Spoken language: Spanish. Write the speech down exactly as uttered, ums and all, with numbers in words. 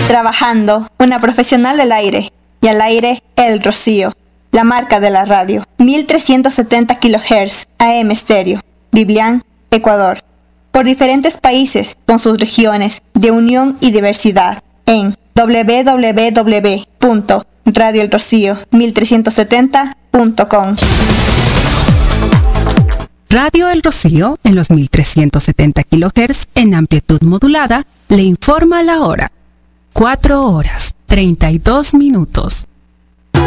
Trabajando, una profesional del aire. Y al aire, El Rocío, la marca de la radio. mil trescientos setenta kilohertz A M estéreo. Biblián, Ecuador. Por diferentes países con sus regiones de unión y diversidad. En doble u doble u doble u punto radio el rocío mil trescientos setenta punto com. Radio El Rocío, en los mil trescientos setenta kilohertz en amplitud modulada, le informa la hora. cuatro horas, treinta y dos minutos.